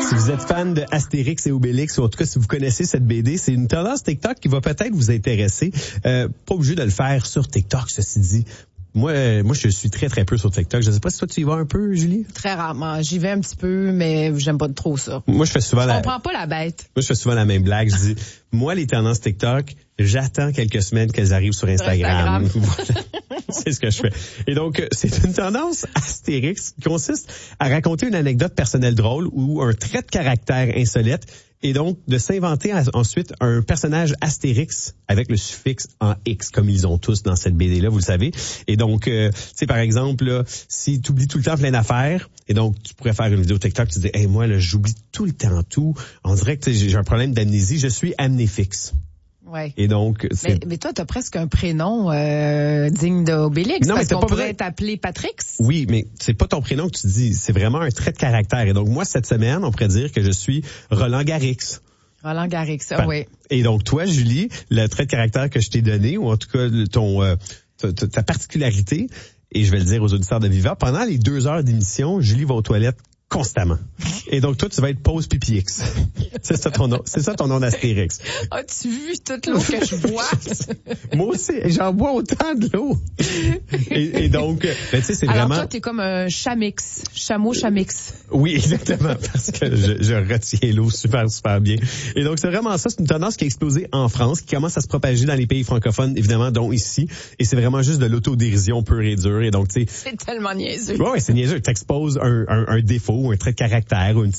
Si vous êtes fan de Astérix et Obélix, ou en tout cas si vous connaissez cette BD, c'est une tendance TikTok qui va peut-être vous intéresser. Pas obligé de le faire sur TikTok, ceci dit. Moi, je suis très, très peu sur TikTok. Je sais pas si toi, tu y vas un peu, Julie? Très rarement. J'y vais un petit peu, mais j'aime pas trop ça. Moi, je fais souvent Je comprends pas la bête. Moi, je fais souvent la même blague. Je dis, moi, les tendances TikTok, j'attends quelques semaines qu'elles arrivent sur Instagram. Voilà. C'est ce que je fais. Et donc, c'est une tendance Astérix qui consiste à raconter une anecdote personnelle drôle ou un trait de caractère insolite et donc de s'inventer ensuite un personnage Astérix avec le suffixe en X, comme ils ont tous dans cette BD-là, vous le savez. Et donc, tu sais, par exemple, là, si tu oublies tout le temps plein d'affaires, et donc tu pourrais faire une vidéo TikTok, tu dis, hey, moi, là, j'oublie tout le temps tout. On dirait que j'ai un problème d'amnésie, je suis amnéfixe. Ouais. Et donc, mais toi, t'as presque un prénom digne d'Obélix. Non, parce mais qu'on pourrait t'appeler Patrix. Oui, mais c'est pas ton prénom que tu dis, c'est vraiment un trait de caractère. Et donc, moi, cette semaine, on pourrait dire que je suis Roland Garrix. Roland Garrix, oui. Et donc, toi, Julie, le trait de caractère que je t'ai donné, ou en tout cas, ta particularité, et je vais le dire aux auditeurs de Viva, pendant les 2 heures d'émission, Julie va aux toilettes constamment. Et donc, toi, tu vas être pause pipi X. C'est ça ton nom. C'est ça ton nom d'Astérix. As-tu vu toute l'eau que je bois? Moi aussi, j'en bois autant de l'eau. Et donc, tu sais, c'est alors vraiment... toi, t'es comme un chamix. Chameau chamix. Oui, exactement, parce que je retiens l'eau super, super bien. Et donc, c'est vraiment ça. C'est une tendance qui a explosé en France, qui commence à se propager dans les pays francophones, évidemment, dont ici. Et c'est vraiment juste de l'autodérision pure et dure. Et donc, tu sais... C'est tellement niaiseux. Ouais, c'est niaiseux. T'exposes un défaut, un trait de caractère, ou une